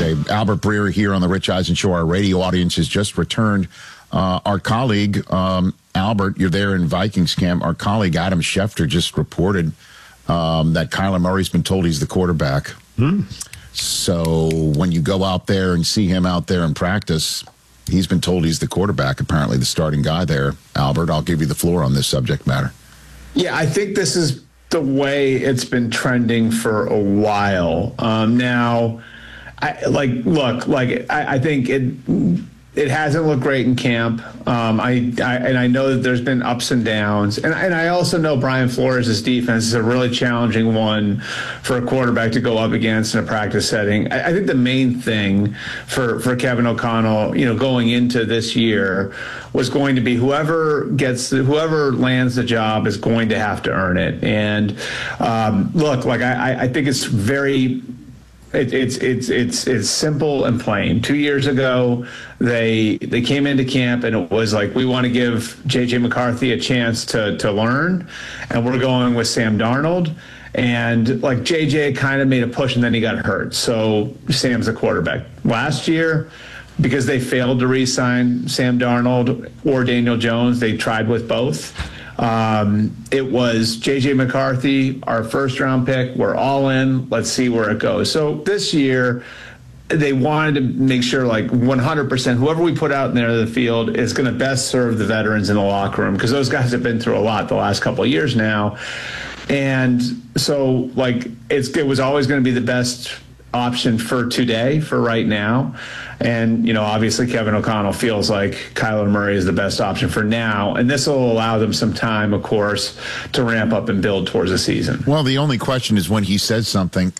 today. Albert Breer here on the Rich Eisen Show. Our radio audience has just returned. Our colleague, Albert, you're there in Vikings camp. Our colleague, Adam Schefter, just reported that Kyler Murray's been told he's the quarterback. So when you go out there and see him out there in practice, he's been told he's the quarterback, apparently the starting guy there. Albert, I'll give you the floor on this subject matter. Yeah, I think this is the way it's been trending for a while. Now, I think it hasn't looked great in camp. I know that there's been ups and downs, and I also know Brian Flores' defense is a really challenging one for a quarterback to go up against in a practice setting. I think the main thing for Kevin O'Connell, going into this year, was going to be whoever lands the job is going to have to earn it. And I think it's very. It's simple and plain. 2 years ago, they came into camp and it was like, we want to give J.J. McCarthy a chance to learn, and we're going with Sam Darnold. And like J.J. kind of made a push and then he got hurt, so Sam's the quarterback. Last year, because they failed to re-sign Sam Darnold or Daniel Jones, they tried with both. It was J.J. McCarthy, our first-round pick. We're all in. Let's see where it goes. So this year, they wanted to make sure, 100%, whoever we put out in there in the field is going to best serve the veterans in the locker room, because those guys have been through a lot the last couple of years now. And so, it was always going to be the best option for today, for right now. And, obviously Kevin O'Connell feels like Kyler Murray is the best option for now. And this will allow them some time, of course, to ramp up and build towards the season. Well, the only question is when he says something,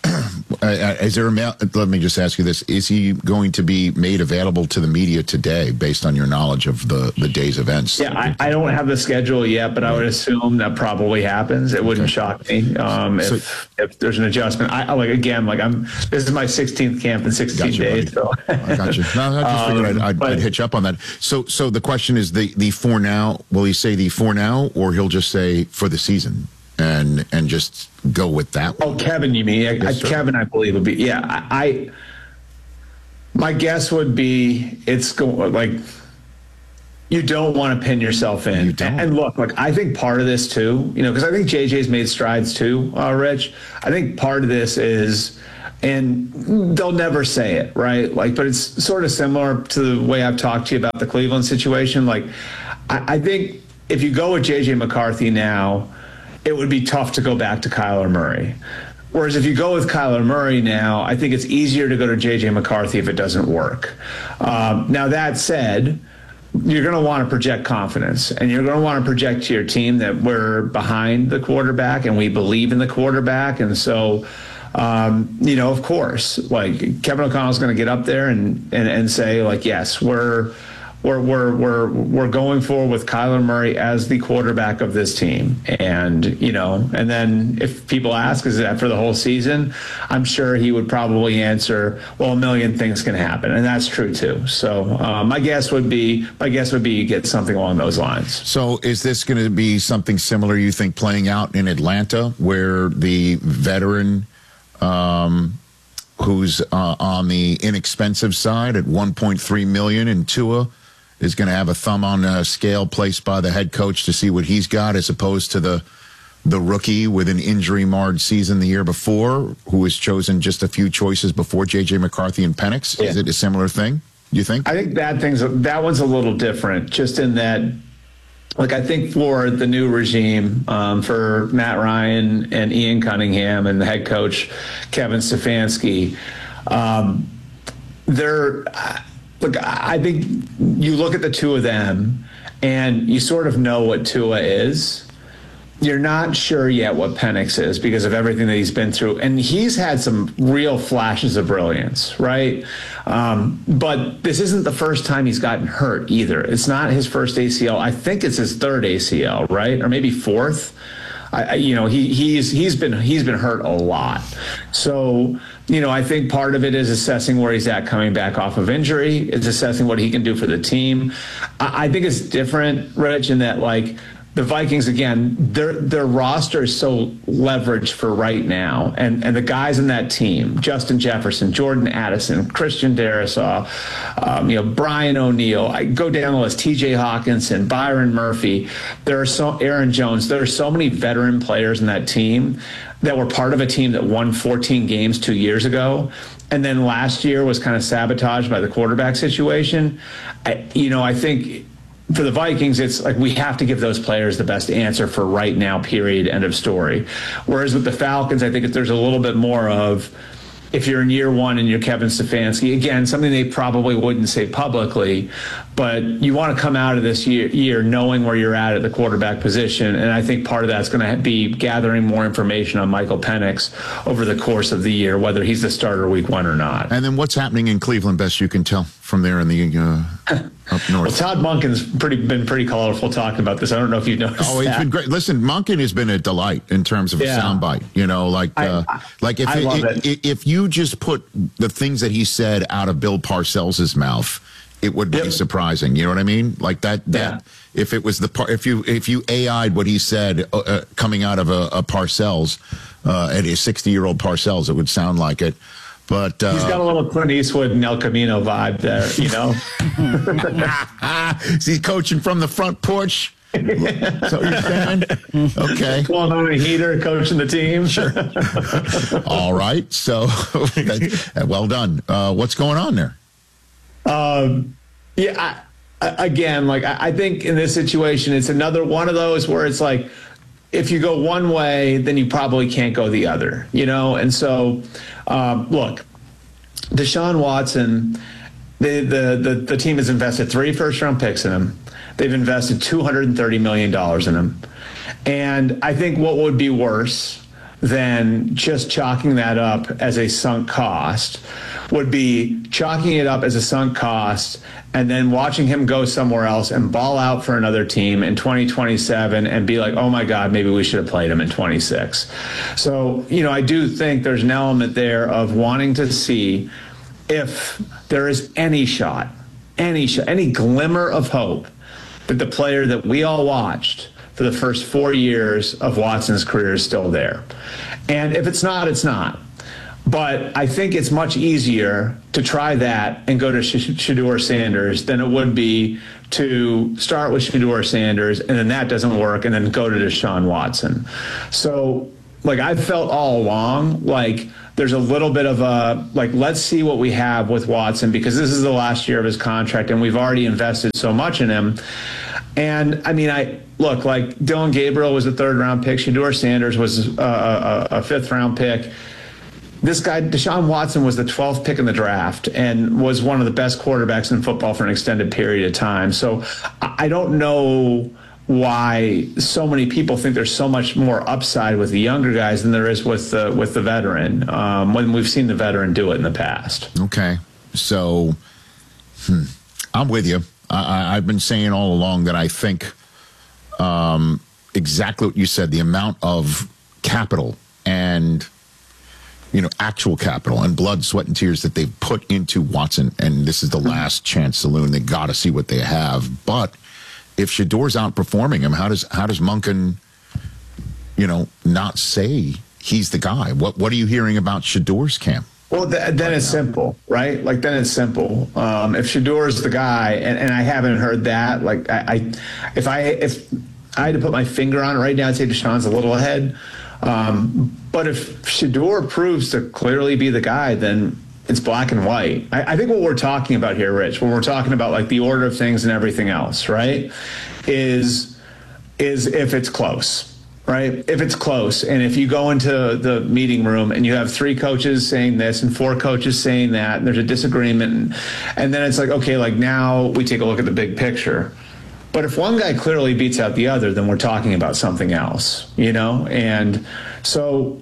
let me just ask you this. Is he going to be made available to the media today based on your knowledge of the day's events? Yeah, I don't have the schedule yet, but I would assume that probably happens. It wouldn't shock me if there's an adjustment. This is my 16th camp in 16 days. So. I got you. No, I just figured I'd hitch up on that. So the question is the for now. Will he say the for now, or he'll just say for the season and just go with that one? Oh, Kevin, you mean? Yes, Kevin, I believe would be. Yeah, my guess would be it's going you don't want to pin yourself in. You don't. And look, I think part of this too, because I think JJ's made strides too, Rich. I think part of this is, and they'll never say it, right? But it's sort of similar to the way I've talked to you about the Cleveland situation. I think if you go with J.J. McCarthy now, it would be tough to go back to Kyler Murray. Whereas if you go with Kyler Murray now, I think it's easier to go to J.J. McCarthy if it doesn't work. Now, that said, you're going to want to project confidence, and you're going to want to project to your team that we're behind the quarterback and we believe in the quarterback. And so, of course, Kevin O'Connell's going to get up there and say, yes, we're going forward with Kyler Murray as the quarterback of this team. And, and then if people ask, is that for the whole season? I'm sure he would probably answer, well, a million things can happen. And that's true too. So my guess would be you get something along those lines. So is this going to be something similar, you think, playing out in Atlanta, where the veteran who's on the inexpensive side at $1.3 million, and Tua is going to have a thumb on a scale placed by the head coach to see what he's got, as opposed to the rookie with an injury-marred season the year before, who was chosen just a few choices before J.J. McCarthy and Penix? Yeah. Is it a similar thing, do you think? I think that one's a little different, just in that, I think for the new regime, for Matt Ryan and Ian Cunningham and the head coach, Kevin Stefanski, I think you look at the two of them and you sort of know what Tua is. You're not sure yet what Penix is because of everything that he's been through. And he's had some real flashes of brilliance, right? But this isn't the first time he's gotten hurt either. It's not his first ACL. I think it's his third ACL, right? Or maybe fourth. He's been hurt a lot. So, I think part of it is assessing where he's at coming back off of injury. It's assessing what he can do for the team. I think it's different, Rich, in that the Vikings, again, their roster is so leveraged for right now. And the guys in that team, Justin Jefferson, Jordan Addison, Christian Darrisaw, Brian O'Neill, I go down the list, TJ Hawkinson, Byron Murphy, Aaron Jones. There are so many veteran players in that team that were part of a team that won 14 games 2 years ago. And then last year was kind of sabotaged by the quarterback situation. I think for the Vikings, it's like we have to give those players the best answer for right now, period, end of story. Whereas with the Falcons, I think there's a little bit more of, if you're in year one and you're Kevin Stefanski, again, something they probably wouldn't say publicly, but you want to come out of this year knowing where you're at the quarterback position. And I think part of that's going to be gathering more information on Michael Penix over the course of the year, whether he's the starter week one or not. And then what's happening in Cleveland, best you can tell from there in the up north? Well, Todd Monken's been pretty colorful talking about this. I don't know if you've noticed. Oh, it's been great. Listen, Monken has been a delight in terms of a soundbite. If you just put the things that he said out of Bill Parcells' mouth, it would be surprising. You know what I mean? Like that. If it was if you AI'd what he said coming out of a Parcells, at a 60-year-old Parcells, it would sound like it. But he's got a little Clint Eastwood and El Camino vibe there, Is he coaching from the front porch? So you're saying? Okay. Pulling on a heater, coaching the team. Sure. All right. So, well done. What's going on there? I think in this situation, it's another one of those where it's like, if you go one way, then you probably can't go the other, And so, look, Deshaun Watson, the team has invested 3 first-round picks in him. They've invested $230 million in him. And I think what would be worse than just chalking that up as a sunk cost would be chalking it up as a sunk cost and then watching him go somewhere else and ball out for another team in 2027 and be like, oh my God, maybe we should have played him in 26. So, I do think there's an element there of wanting to see if there is any shot, any glimmer of hope that the player that we all watched for the first 4 years of Watson's career is still there. And if it's not, it's not. But I think it's much easier to try that and go to Shedeur Sanders than it would be to start with Shedeur Sanders and then that doesn't work and then go to Deshaun Watson. So, I've felt all along there's a little bit of a, let's see what we have with Watson because this is the last year of his contract and we've already invested so much in him. And Dylan Gabriel was a 3rd-round pick. Shedeur Sanders was a 5th-round pick. This guy, Deshaun Watson, was the 12th pick in the draft and was one of the best quarterbacks in football for an extended period of time. So I don't know why so many people think there's so much more upside with the younger guys than there is with the veteran when we've seen the veteran do it in the past. Okay. So I'm with you. I've been saying all along that I think exactly what you said, the amount of capital and actual capital and blood, sweat, and tears that they've put into Watson, and this is the last chance saloon. They got to see what they have. But if Shedeur's outperforming him, how does Monken, not say he's the guy? What are you hearing about Shedeur's camp? Well, then it's simple, right? Then it's simple. If Shedeur is the guy, and I haven't heard that, if I had to put my finger on it right now, I'd say Deshaun's a little ahead. But if Shedeur proves to clearly be the guy, then it's black and white. I think what we're talking about here, Rich, when we're talking about the order of things and everything else, right, is if it's close. Right? If it's close, and if you go into the meeting room and you have 3 coaches saying this and 4 coaches saying that, and there's a disagreement, and then it's now we take a look at the big picture. But if one guy clearly beats out the other, then we're talking about something else, And so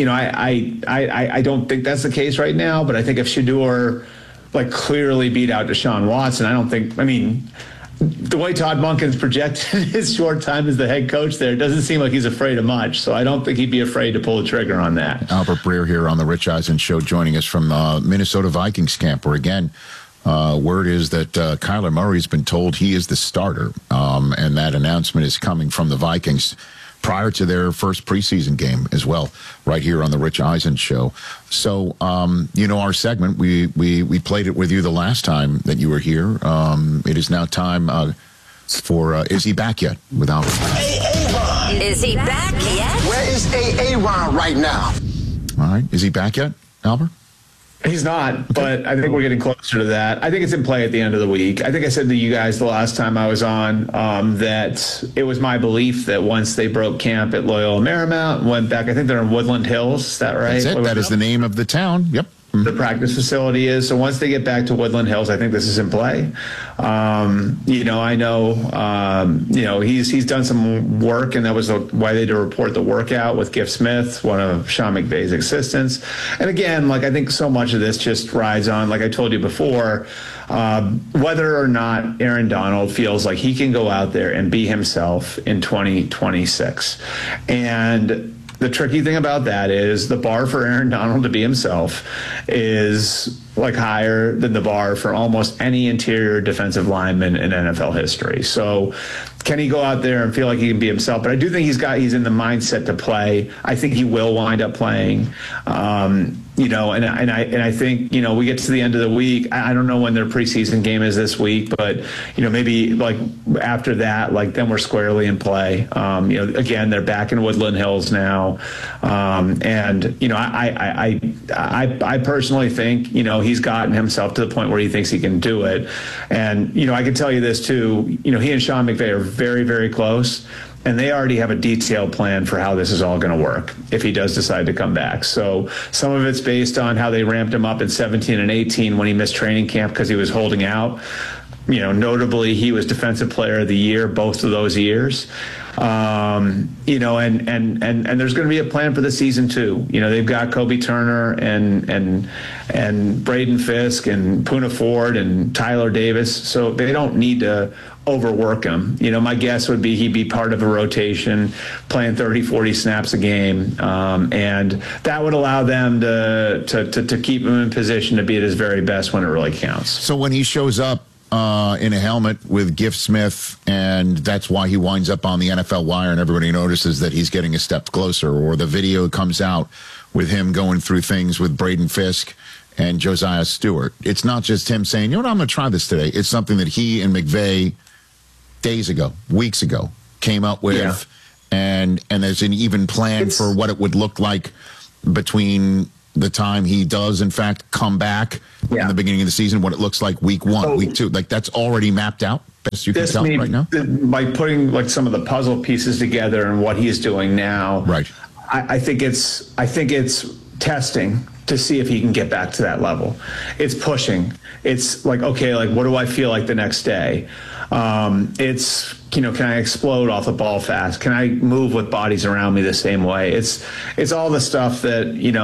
I don't think that's the case right now. But I think if Shedeur clearly beat out Deshaun Watson, the way Todd Monken's projected his short time as the head coach there, it doesn't seem like he's afraid of much. So I don't think he'd be afraid to pull the trigger on that. Albert Breer here on the Rich Eisen Show, joining us from Minnesota Vikings camp, where again, Word is that Kyler Murray's been told he is the starter, and that announcement is coming from the Vikings prior to their first preseason game as well, right here on the Rich Eisen Show. So, our segment, we played it with you the last time that you were here. It is now time for Is He Back Yet? With Albert. Aaron. Is he back yet? Where is Aaron right now? All right. Is he back yet, Albert? He's not, but I think we're getting closer to that. I think it's in play at the end of the week. I think I said to you guys the last time I was on that it was my belief that once they broke camp at Loyola Marymount and went back, I think they're in Woodland Hills. Is that right? That's it. That is the name of the town. Yep. The practice facility is. So once they get back to Woodland Hills, I think this is in play. I know, he's done some work, and that was why they did report the workout with Gift Smith, one of Sean McVay's assistants. And again, I think so much of this just rides on, like I told you before, whether or not Aaron Donald feels like he can go out there and be himself in 2026. And the tricky thing about that is the bar for Aaron Donald to be himself is higher than the bar for almost any interior defensive lineman in NFL history. So can he go out there and feel like he can be himself? But I do think he's in the mindset to play. I think he will wind up playing. And I think, we get to the end of the week. I don't know when their preseason game is this week, but, maybe after that, then we're squarely in play. Again, they're back in Woodland Hills now. I personally think, he's gotten himself to the point where he thinks he can do it. And, I can tell you this too, he and Sean McVay are very, very close. And they already have a detailed plan for how this is all going to work if he does decide to come back. So some of it's based on how they ramped him up in 17 and 18 when he missed training camp because he was holding out. Notably, he was Defensive Player of the Year both of those years. And there's going to be a plan for the season too. They've got Kobe Turner and Braden Fisk and Poona Ford and Tyler Davis, so they don't need to overwork him. My guess would be he'd be part of a rotation, playing 30, 40 snaps a game, and that would allow them to keep him in position to be at his very best when it really counts. So when he shows up in a helmet with Gift Smith, and that's why he winds up on the NFL Wire, and everybody notices that he's getting a step closer, or the video comes out with him going through things with Braden Fisk and Josiah Stewart. It's not just him saying, I'm going to try this today. It's something that he and McVay days ago, weeks ago, came up with, and there's an even plan for what it would look like between the time he does, in fact, come back in the beginning of the season, what it looks like week one, week two. That's already mapped out, best you can tell right now? By putting some of the puzzle pieces together and what he's doing now, right? I think it's testing to see if he can get back to that level. It's pushing. It's what do I feel like the next day? It's, can I explode off the ball fast? Can I move with bodies around me the same way? It's all the stuff that,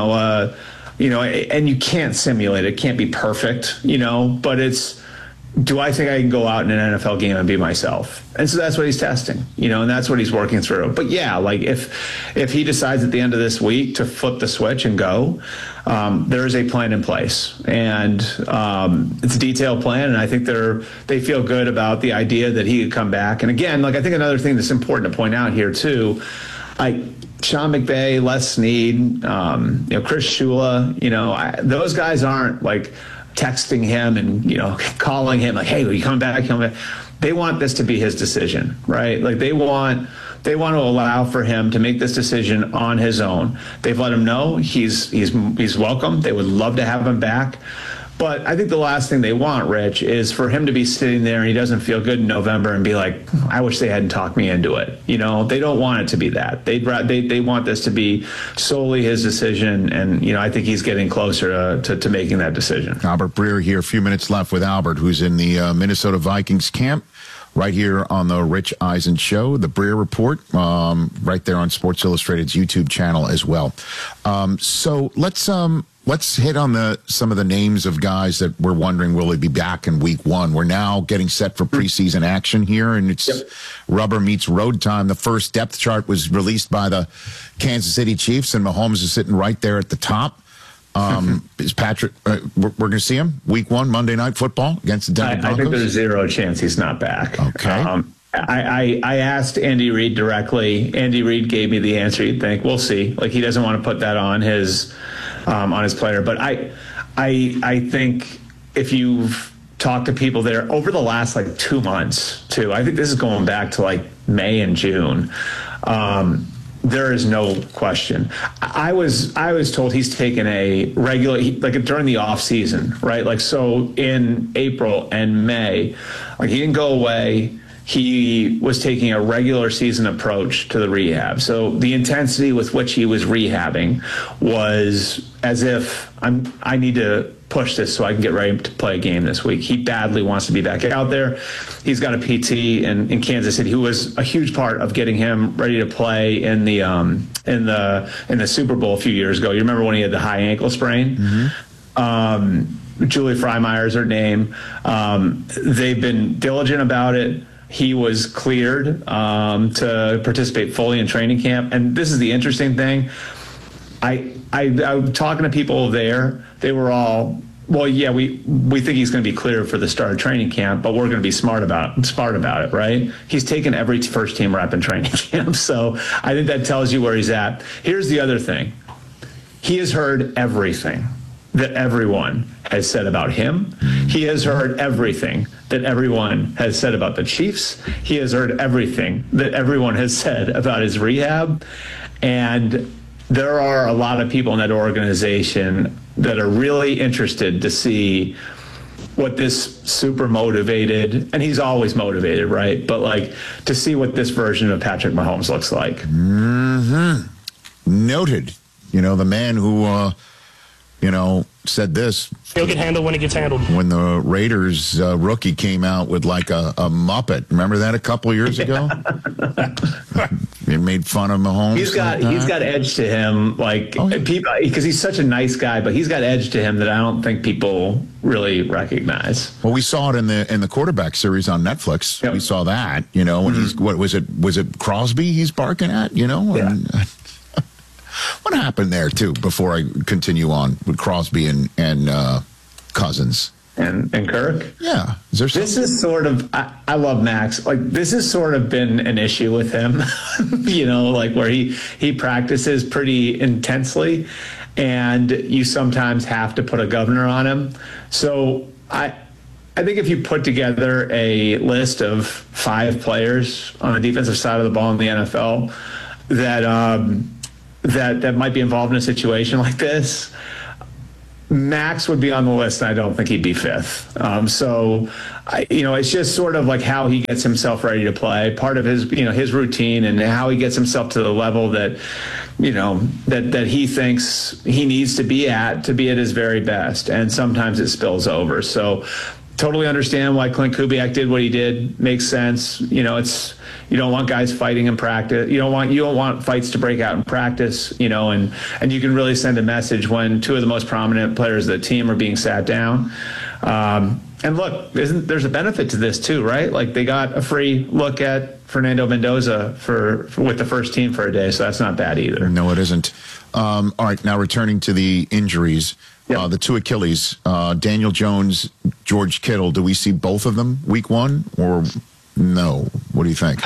and you can't simulate it. It can't be perfect, but it's, do I think I can go out in an NFL game and be myself? And so that's what he's testing, and that's what he's working through. But yeah, if he decides at the end of this week to flip the switch and go, there is a plan in place, and it's a detailed plan. And I think they feel good about the idea that he could come back. And again, I think another thing that's important to point out here too, Sean McVay, Les Snead, Chris Shula, those guys aren't texting him and calling him hey, will you come back? They want this to be his decision, right? They want to allow for him to make this decision on his own. They've let him know he's welcome. They would love to have him back. But I think the last thing they want, Rich, is for him to be sitting there and he doesn't feel good in November and be like, I wish they hadn't talked me into it. They don't want it to be that. They want this to be solely his decision. And, I think he's getting closer to making that decision. Albert Breer here, a few minutes left with Albert, who's in the Minnesota Vikings camp right here on the Rich Eisen Show, the Breer Report, right there on Sports Illustrated's YouTube channel as well. So let's hit on some of the names of guys that we're wondering, will he be back in week one? We're now getting set for preseason action here, and it's rubber meets road time. The first depth chart was released by the Kansas City Chiefs, and Mahomes is sitting right there at the top. Is Patrick? We're going to see him week 1, Monday Night Football against the Denver Broncos? I think there's zero chance he's not back. Okay. I asked Andy Reid directly. Andy Reid gave me the answer you'd think. We'll see. Like, he doesn't want to put that on his player. But I think if you've talked to people there over the last 2 months too, I think this is going back to May and June. There is no question. I was told he's taken a regular, during the off season, right? So in April and May, he didn't go away. He was taking a regular season approach to the rehab. So the intensity with which he was rehabbing was as if I need to push this so I can get ready to play a game this week. He badly wants to be back out there. He's got a PT in Kansas City who was a huge part of getting him ready to play in the Super Bowl a few years ago. You remember when he had the high ankle sprain? Mm-hmm. Julie Freymeyer's her name. They've been diligent about it. He was cleared to participate fully in training camp. And this is the interesting thing. I'm talking to people there. They were all, well, yeah, we think he's going to be cleared for the start of training camp, but we're going to be smart about it, right? He's taken every first team rep in training camp. So I think that tells you where he's at. Here's the other thing. He has heard everything that everyone has said about him. He has heard everything that everyone has said about the Chiefs. He has heard everything that everyone has said about his rehab. And there are a lot of people in that organization that are really interested to see what this super motivated, and he's always motivated, right? But to see what this version of Patrick Mahomes looks like. Mm-hmm. Noted. The man who, said this. He'll get handled when it gets handled. When the Raiders rookie came out with a Muppet. Remember that a couple years ago? It made fun of Mahomes. He's got edge to him, people, because he's such a nice guy, but he's got edge to him that I don't think people really recognize. Well, we saw it in the quarterback series on Netflix. Yep. We saw that, when Mm-hmm. he's, what was it Crosby he's barking at, Yeah. And, what happened there too? Before I continue on with Crosby and Cousins and Kirk. Yeah, is there something? This is sort of I love Max. This has sort of been an issue with him, where he practices pretty intensely, and you sometimes have to put a governor on him. So I think if you put together a list of 5 players on the defensive side of the ball in the NFL that might be involved in a situation like this, Max would be on the list, and I don't think he'd be 5th. So, it's just sort of how he gets himself ready to play. Part of his, his routine and how he gets himself to the level that, that he thinks he needs to be at his very best. And sometimes it spills over. So, totally understand why Clint Kubiak did what he did. Makes sense. You don't want guys fighting in practice. You don't want fights to break out in practice, and you can really send a message when 2 of the most prominent players of the team are being sat down. And look, there's a benefit to this too, right? They got a free look at Fernando Mendoza with the first team for a day, so that's not bad either. No, it isn't. All right, now returning to the injuries. Yep. The 2 Achilles, Daniel Jones, George Kittle. Do we see both of them week 1 or no? What do you think?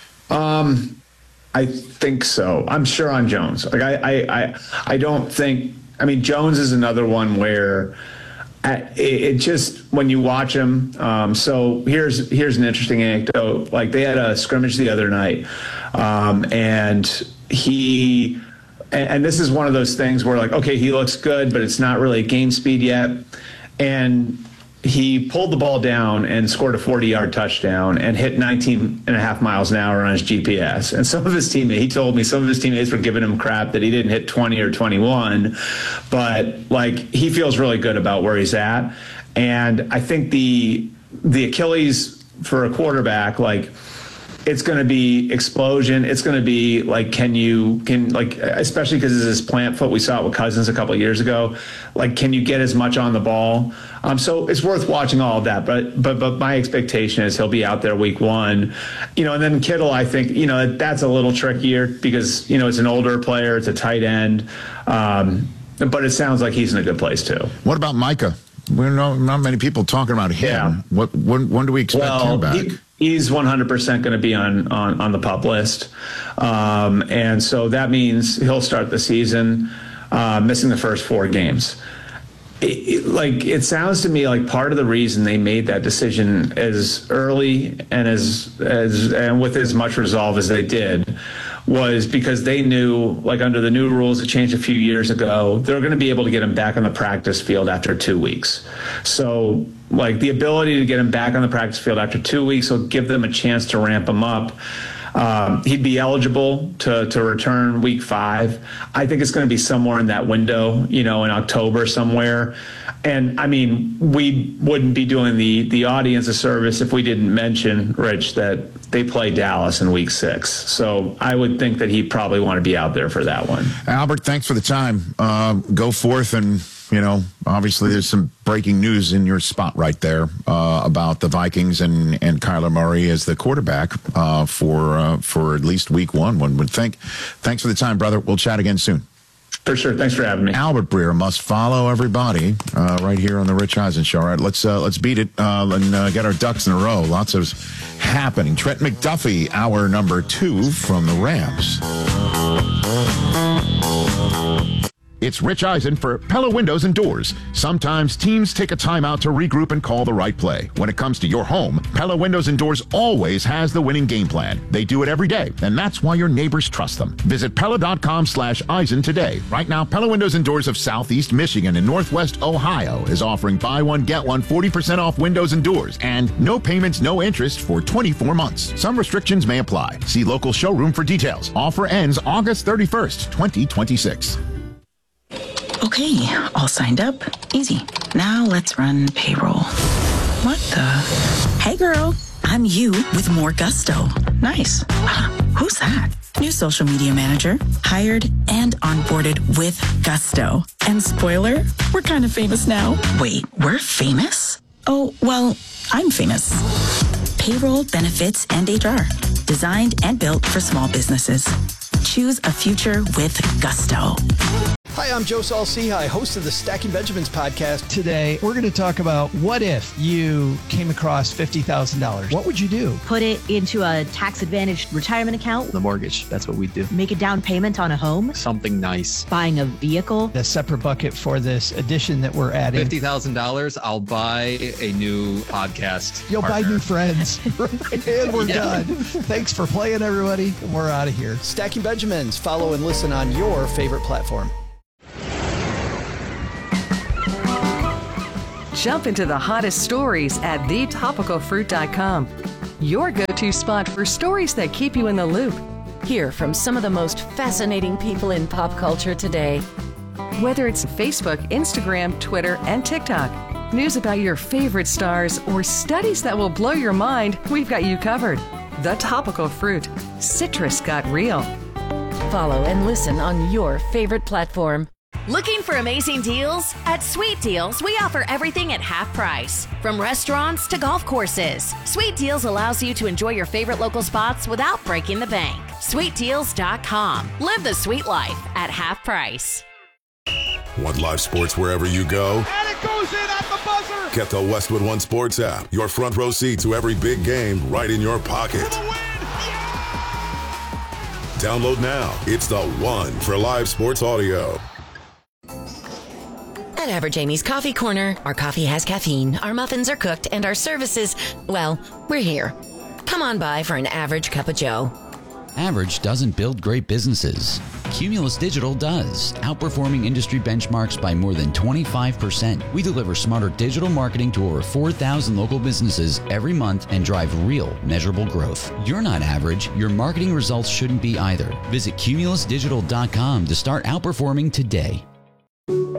I think so. I'm sure on Jones. I don't think. I mean, Jones is another one where it just when you watch him. So here's an interesting anecdote. They had a scrimmage the other night, and he. And this is one of those things where okay, he looks good, but it's not really game speed yet. And he pulled the ball down and scored a 40-yard touchdown and hit 19.5 miles an hour on his GPS. And he told me some of his teammates were giving him crap that he didn't hit 20 or 21, but he feels really good about where he's at. And I think the Achilles for a quarterback, it's going to be explosion. It's going to be especially because this is plant foot. We saw it with Cousins a couple of years ago. Can you get as much on the ball? So it's worth watching all of that. But my expectation is he'll be out there week 1. And then Kittle, I think, that's a little trickier because, it's an older player. It's a tight end. But it sounds like he's in a good place too. What about Micah? Not many people talking about him. Yeah. When do we expect him back? He's 100% going to be on the PUP list. And so that means he'll start the season missing the first 4 games. It sounds to me like part of the reason they made that decision as early and and with as much resolve as they did was because they knew, like under the new rules that changed a few years ago, they're going to be able to get him back on the practice field after 2 weeks. So like the ability to get him back on the practice field after 2 weeks will give them a chance to ramp him up. He'd be eligible to return week 5. I think it's going to be somewhere in that window, in October somewhere. And I mean, we wouldn't be doing the audience a service if we didn't mention, Rich, that they play Dallas in week 6. So I would think that he'd probably want to be out there for that one. Albert, thanks for the time. Go forth and, obviously there's some breaking news in your spot right there about the Vikings and Kyler Murray as the quarterback for at least week 1, one would think. Thanks for the time, brother. We'll chat again soon. For sure. Thanks for having me. Albert Breer must follow everybody right here on the Rich Eisen Show. All right, let's beat it and get our ducks in a row. Lots of happening. Trent McDuffie, hour number 2 from the Rams. It's Rich Eisen for Pella Windows and Doors. Sometimes teams take a timeout to regroup and call the right play. When it comes to your home, Pella Windows and Doors always has the winning game plan. They do it every day, and that's why your neighbors trust them. Visit Pella.com/Eisen today. Right now, Pella Windows and Doors of Southeast Michigan and Northwest Ohio is offering buy one, get one 40% off windows and doors, and no payments, no interest for 24 months. Some restrictions may apply. See local showroom for details. Offer ends August 31st, 2026. Okay, all signed up. Easy. Now let's run payroll. What the? Hey girl, I'm you with more gusto. Nice. Who's that? New social media manager. Hired and onboarded with gusto. And spoiler, we're kind of famous now. Wait, we're famous? Oh, well, I'm famous. Payroll, benefits, and HR. Designed and built for small businesses. Choose a future with gusto. Hi, I'm Joe Saul-Sehy, host of the Stacking Benjamins podcast. Today, we're going to talk about what if you came across $50,000? What would you do? Put it into a tax-advantaged retirement account. The mortgage, that's what we do. Make a down payment on a home. Something nice. Buying a vehicle. A separate bucket for this addition that we're adding. $50,000, I'll buy a new podcast You'll partner. buy new friends. And we're done. Thanks for playing, everybody. We're out of here. Stacking Benjamins. Follow and listen on your favorite platform. Jump into the hottest stories at thetopicalfruit.com. Your go-to spot for stories that keep you in the loop. Hear from some of the most fascinating people in pop culture today. Whether it's Facebook, Instagram, Twitter, and TikTok, news about your favorite stars, or studies that will blow your mind, we've got you covered. The Topical Fruit. Citrus got real. Follow and listen on your favorite platform. Looking for amazing deals? At Sweet Deals, we offer everything at half price. From restaurants to golf courses, Sweet Deals allows you to enjoy your favorite local spots without breaking the bank. SweetDeals.com. Live the sweet life at half price. Want live sports wherever you go? And it goes in at the buzzer! Get the Westwood One Sports app. Your front row seat to every big game right in your pocket. Download now. It's the one for live sports audio. At Average Amy's Coffee Corner, our coffee has caffeine, our muffins are cooked, and our services, well, we're here. Come on by for an average cup of joe. Average doesn't build great businesses. Cumulus Digital does, outperforming industry benchmarks by more than 25%. We deliver smarter digital marketing to over 4,000 local businesses every month and drive real, measurable growth. You're not average. Your marketing results shouldn't be either. Visit cumulusdigital.com to start outperforming today.